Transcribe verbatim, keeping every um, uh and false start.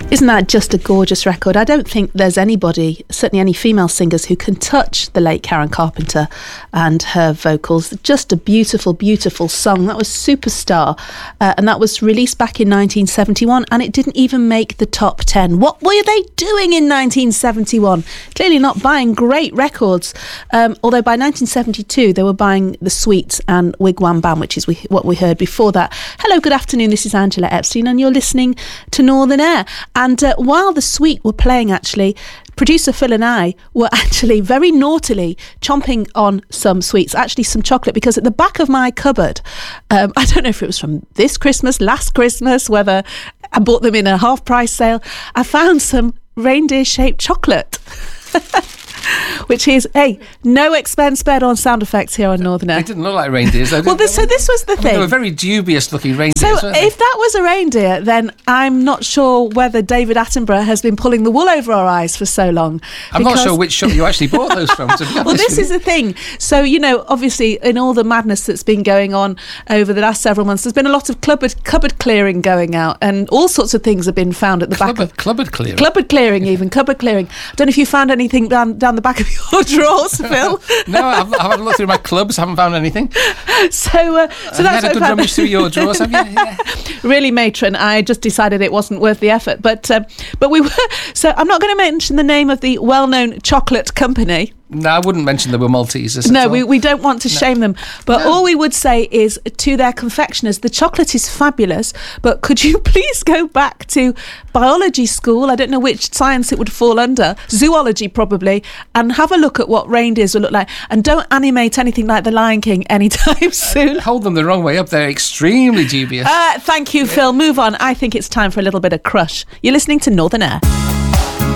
Isn't that just a gorgeous record? I don't think there's anybody, certainly any female singers, who can touch the late Karen Carpenter and her vocals. Just a beautiful, beautiful song. That was Superstar, uh, and that was released back in nineteen seventy-one, and it didn't even make the top ten. What were they doing in nineteen seventy-one? Clearly not buying great records, um, although by nineteen seventy-two they were buying the Sweets and Wigwam Band, which is we, what we heard before that. Hello, good afternoon, this is Angela Epstein, and you're listening to Northern Air. And uh, while the Sweet were playing, actually, producer Phil and I were actually very naughtily chomping on some sweets, actually some chocolate, because at the back of my cupboard, um, I don't know if it was from this Christmas, last Christmas, whether I bought them in a half price sale, I found some reindeer shaped chocolate. Which is, hey, no expense spared on sound effects here on Northern Air. They didn't look like reindeers, though. Well, this, so this was the I mean, thing. they were very dubious looking reindeers, So weren't they? if that was a reindeer, then I'm not sure whether David Attenborough has been pulling the wool over our eyes for so long. I'm not sure which shop you actually bought those from, to be honest. Well, this is the thing. So, you know, obviously, in all the madness that's been going on over the last several months, there's been a lot of cupboard, cupboard clearing going out, and all sorts of things have been found at the Clubber, back of... Cupboard clearing? Cupboard clearing, even. Cupboard clearing. I don't know if you found anything down, down the back of your drawers, Phil. No, I've, I've had a look through my clubs, haven't found anything. So, uh, so Have that's you had a what good I found. rummage through your drawers, have you? Yeah. Really, matron, I just decided it wasn't worth the effort. But um, but we were. So I'm not going to mention the name of the well-known chocolate company. No, I wouldn't mention they were Maltesers. No, we, we don't want to no. shame them. But no. all we would say is to their confectioners, the chocolate is fabulous, but could you please go back to biology school? I don't know which science it would fall under, zoology probably, and have a look at what reindeers will look like. And don't animate anything like The Lion King anytime soon. Hold them the wrong way up. They're extremely dubious. Uh, thank you, yeah. Phil. Move on. I think it's time for a little bit of Crush. You're listening to Northern Air.